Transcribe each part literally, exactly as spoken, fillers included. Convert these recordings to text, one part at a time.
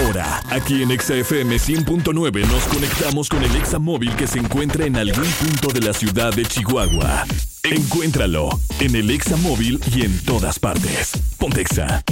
Ahora, aquí en Exa F M cien punto nueve nos conectamos con el Exa móvil que se encuentra en algún punto de la ciudad de Chihuahua. Encuéntralo en el Exa móvil y en todas partes. Ponte Exa.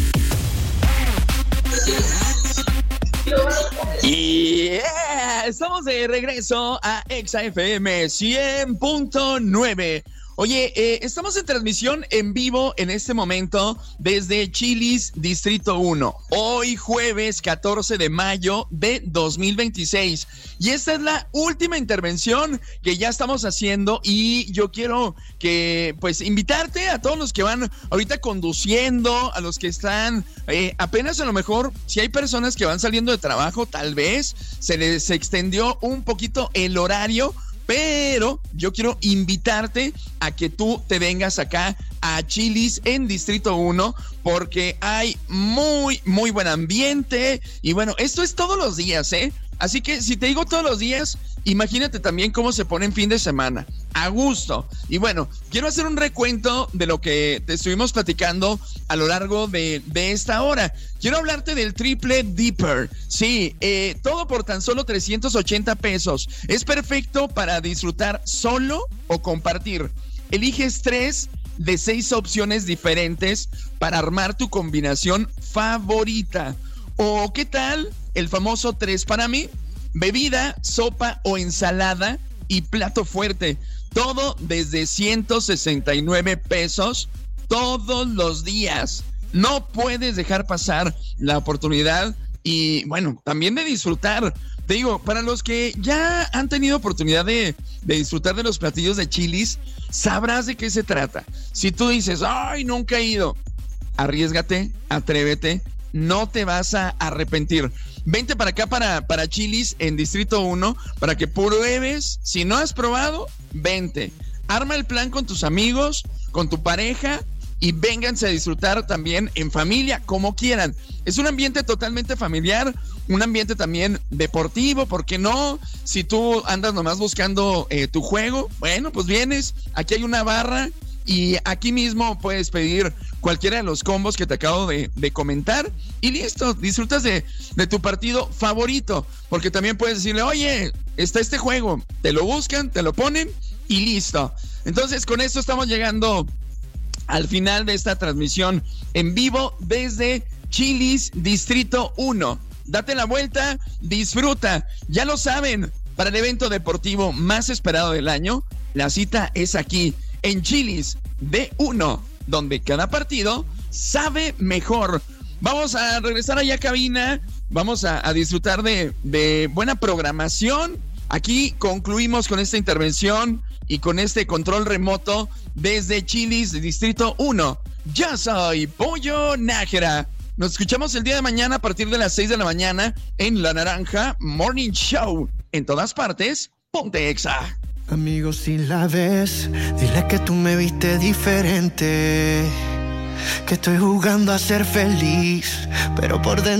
Yeah, estamos de regreso a Exa F M cien punto nueve. Oye, eh, estamos en transmisión en vivo en este momento desde Chili's Distrito uno. Hoy jueves catorce de mayo de dos mil veintiséis. Y esta es la última intervención que ya estamos haciendo y yo quiero que, pues, invitarte a todos los que van ahorita conduciendo, a los que están eh, apenas a lo mejor, si hay personas que van saliendo de trabajo, tal vez se les extendió un poquito el horario. Pero yo quiero invitarte a que tú te vengas acá a Chili's en Distrito uno porque hay muy, muy buen ambiente. Y bueno, esto es todos los días, ¿eh? Así que si te digo todos los días, imagínate también cómo se pone en fin de semana. A gusto. Y bueno, quiero hacer un recuento de lo que te estuvimos platicando a lo largo de, de esta hora. Quiero hablarte del Triple Dipper. Sí, eh, todo por tan solo trescientos ochenta pesos. Es perfecto para disfrutar solo o compartir. Eliges tres de seis opciones diferentes para armar tu combinación favorita. ¿O qué tal el famoso tres para mí? Bebida, sopa o ensalada y plato fuerte. Todo desde ciento sesenta y nueve pesos todos los días. No puedes dejar pasar la oportunidad y, bueno, también de disfrutar. Te digo, para los que ya han tenido oportunidad de, de disfrutar de los platillos de Chili's, sabrás de qué se trata. Si tú dices, ay, nunca he ido, arriésgate, atrévete, no te vas a arrepentir. Vente para acá, para, para Chili's en Distrito uno, para que pruebes. Si no has probado, vente. Arma el plan con tus amigos, con tu pareja y vénganse a disfrutar también en familia, como quieran. Es un ambiente totalmente familiar, un ambiente también deportivo, ¿por qué no? Si tú andas nomás buscando eh, tu juego, bueno, pues vienes, aquí hay una barra y aquí mismo puedes pedir cualquiera de los combos que te acabo de, de comentar y listo, disfrutas de, de tu partido favorito, porque también puedes decirle, oye, está este juego, te lo buscan, te lo ponen y listo. Entonces con esto estamos llegando al final de esta transmisión en vivo desde Chili's Distrito uno. Date la vuelta, disfruta, ya lo saben, para el evento deportivo más esperado del año, la cita es aquí, en Chili's D uno, donde cada partido sabe mejor. Vamos a regresar allá a cabina, vamos a, a disfrutar de, de buena programación. Aquí concluimos con esta intervención y con este control remoto desde Chili's Distrito uno. Yo soy Pollo Nájera. Nos escuchamos el día de mañana a partir de las seis de la mañana en La Naranja Morning Show. En todas partes, ponte Exa. Amigo, si la ves, dile que tú me viste diferente, que estoy jugando a ser feliz, pero por dentro